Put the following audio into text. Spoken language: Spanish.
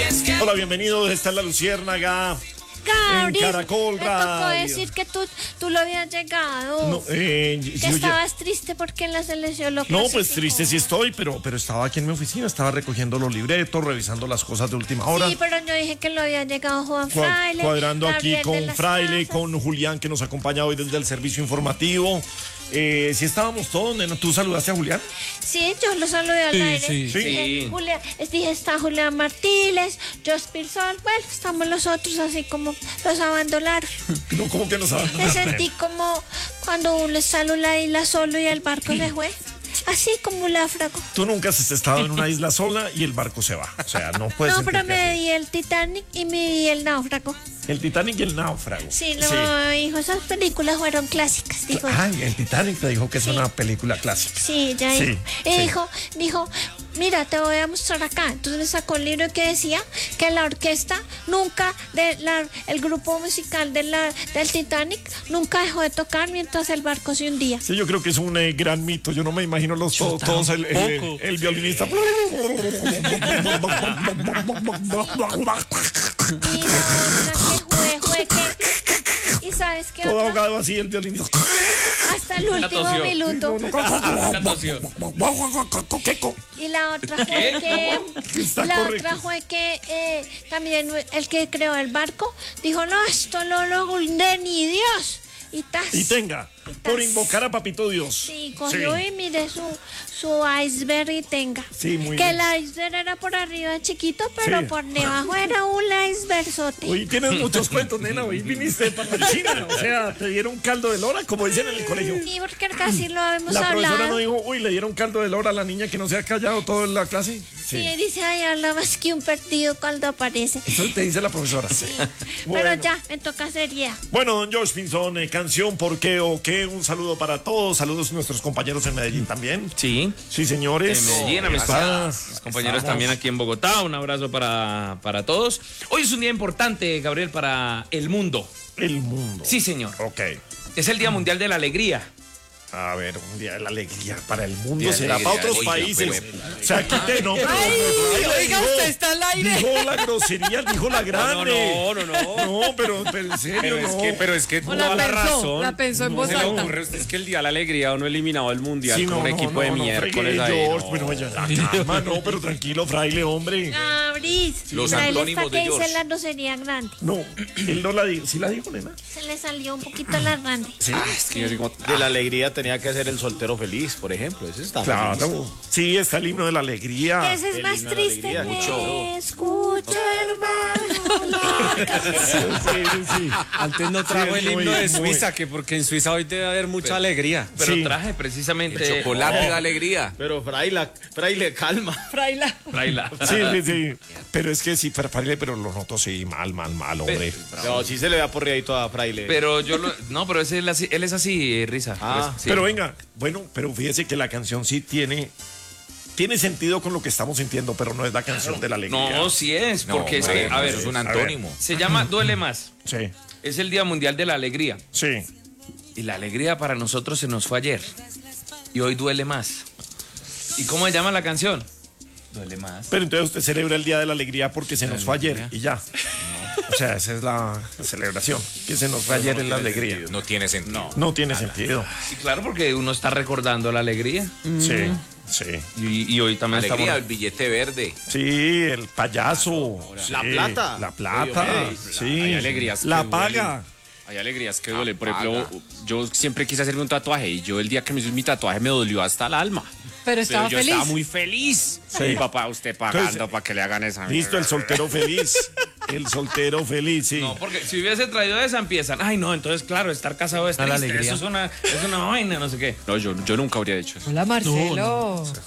Hola, bienvenidos. Esta es La Luciérnaga. Gabriel, En Caracol me tocó Radio. decir que tú lo habías llegado. No, que sí, oye, estabas triste porque en la selección lo no, pues clasificó. triste sí estoy, pero estaba aquí en mi oficina, estaba recogiendo los libretos, revisando las cosas de última hora. Sí, pero yo dije que lo había llegado Juan Cua- Fraile. Cuadrando aquí Gabriel de con las Fraile, Casas. con Julián, que nos acompaña hoy desde el servicio informativo. Sí estábamos todos, nena. ¿Tú saludaste a Julián? Sí, yo lo saludé al aire. sí. Dije, dije, está Julián Martínez, Jospir Sol. Bueno, estamos los otros así como los abandonaron. No, ¿cómo que no sabes? Me sentí como cuando uno está en la isla solo y el barco se fue. Así como un náufrago. Tú nunca has estado en una isla sola y el barco se va. O sea, no puedes No, pero sentirte me así. di el Titanic y me di el náufrago. El Titanic y el náufrago. Sí, no, hijo, esas películas fueron clásicas, dijo. Ay, el Titanic te dijo que es Sí. una película clásica. Sí, ya Sí, dijo. Y sí. dijo, mira, te voy a mostrar acá. Entonces me sacó un libro que decía que la orquesta nunca, el grupo musical del Titanic nunca dejó de tocar mientras el barco se hundía. Sí, yo creo que es un gran mito. Yo no me imagino todos el violinista. Y la otra que fue que... ¿Y sabes qué Todo otra? ahogado así el violinista. Hasta el último tosió. minuto. Y la otra fue que Está la correcto. otra fue que también el que creó el barco dijo, no, esto no lo hunde ni Dios. Y tas. Y tenga, por invocar a Papito Dios. Sí, cogió y mire su iceberg y tenga. Sí, muy que bien. el iceberg era por arriba chiquito, pero Sí. por debajo era un icebergzote. Hoy tienes muchos cuentos, nena. Hoy viniste para la China. O sea, te dieron caldo de lora, como dicen en el colegio. Sí, porque casi lo hemos La profesora hablado. no dijo, uy, le dieron caldo de lora a la niña que no se ha callado toda la clase. Sí, dice, ay, habla más que un perdido cuando aparece. Eso te dice la profesora. Pero Bueno. ya, me toca seriedad. Bueno, don George Pinzón, canción, ¿por qué o qué? Un saludo para todos. Saludos a nuestros compañeros en Medellín también. Sí, Sí, señores. en Medellín, a mis compañeros también aquí en Bogotá. Un abrazo para todos. Hoy es un día importante, Gabriel, para el mundo. El mundo. Sí, señor. Ok. Es el Día Mundial de la Alegría. A ver, un día de la alegría para el mundo. Día de Será alegría, para otros oiga, países. pues. O sea, quité, no. Pero, oiga, usted está al aire. Dijo la grosería, dijo la grande. No, pero en serio, no. Pero es que O la toda la pensó, razón. la pensó en voz Se le alta. ocurre a usted, es que el día de la alegría uno eliminado el mundial Sí, con un equipo de miércoles fregué, ahí. George, no. pero ya, calma, no, pero tranquilo, fraile, hombre. Abris, Los él está antónimos que de dice George. la grosería grande. No, él no la dijo. ¿Sí la dijo, nena? Se le salió un poquito la grande. Sí. Es que yo digo, De la alegría tenía que ser el soltero feliz, por ejemplo. Ese está feliz. Claro. Sí, está el himno de la alegría. Ese es el más himno de la triste. alegría, Me escucho, hermano. Sí. antes no trajo Sí, el muy, himno de muy. Suiza, que porque en Suiza hoy debe haber mucha alegría. Pero Sí. traje precisamente... Chocolate de alegría. Pero fraile, calma. Fraila. Sí. Pero es que sí, fraile, pero lo noto, sí, mal, hombre. No, sí se le da porreadito a fraile. Pero no, pero él es así, Risa. Ah, Sí. Pero venga, bueno, pero fíjese que la canción sí tiene sentido con lo que estamos sintiendo, pero no es la canción de la alegría. No, sí es, porque es que, a ver, eso es un antónimo. se llama Duele Más. Sí, Es el Día Mundial de la Alegría. sí. Y la alegría para nosotros se nos fue ayer. Y hoy duele más. ¿Y cómo se llama la canción? Duele más. Pero entonces usted celebra el Día de la Alegría porque se nos fue ayer y ya. O sea, esa es la celebración, que se nos fue ayer en la alegría. No tiene sentido. No tiene sentido. Sí, claro, porque uno está recordando la alegría. Sí. Y hoy también Alegría, el estamos... billete verde. Sí, el payaso. La sí, plata. La plata. Sí. Hay alegrías que La duelen. paga. Hay alegrías que duelen. Por ejemplo, yo siempre quise hacerme un tatuaje y yo el día que me hice mi tatuaje me dolió hasta el alma. Pero estaba yo feliz. estaba muy feliz. Sí. Mi papá, usted pagando Entonces, para que le hagan esa. Listo, el soltero feliz. El soltero feliz, sí. No, porque si hubiese traído esa empiezan. Ay, no, entonces claro, estar casado es la triste. alegría. Eso es una vaina, no sé qué. No, yo nunca habría hecho eso. Hola, Marcelo.